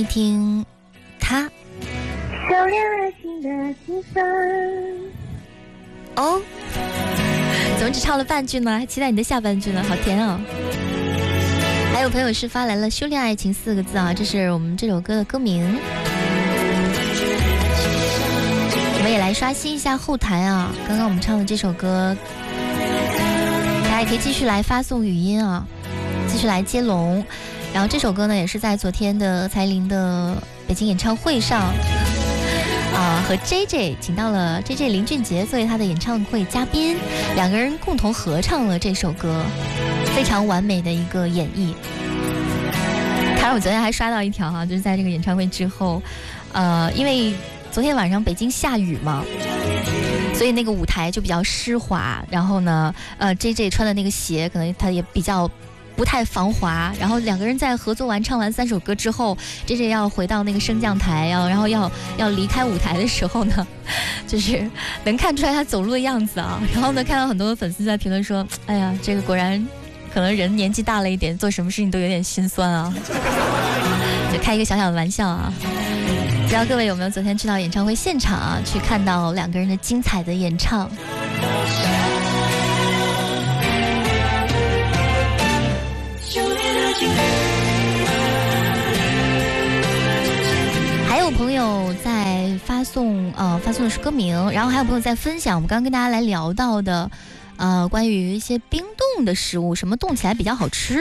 听他修炼爱情的气氛。 哦，怎么只唱了半句呢？还期待你的下半句呢，好甜啊！还有朋友是发来了修炼爱情4个字啊，这是我们这首歌的歌名。我们也来刷新一下后台啊，刚刚我们唱的这首歌，大家也可以继续来发送语音啊，继续来接龙。然后这首歌呢，也是在昨天的蔡依林的北京演唱会上和 JJ 请到了 JJ 林俊杰作为他的演唱会嘉宾，两个人共同合唱了这首歌，非常完美的一个演绎。当然我昨天还刷到一条哈，就是在这个演唱会之后，因为昨天晚上北京下雨嘛，所以那个舞台就比较湿滑，然后呢JJ 穿的那个鞋可能他也比较不太防滑，然后两个人在合作完唱完3首歌之后，JJ 要回到那个升降台，然后要离开舞台的时候呢，就是能看出来他走路的样子啊。然后呢，看到很多粉丝在评论说：“哎呀，这个果然可能人年纪大了一点，做什么事情都有点心酸啊。”就开一个小小的玩笑啊。不知道各位有没有昨天去到演唱会现场啊，去看到两个人的精彩的演唱。还有朋友在发送的是歌名，然后还有朋友在分享我们刚刚跟大家来聊到的关于一些冰冻的食物，什么冻起来比较好吃。